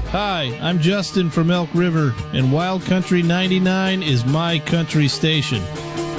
Hi, I'm Justin from Elk River, and Wild Country 99 is my country station.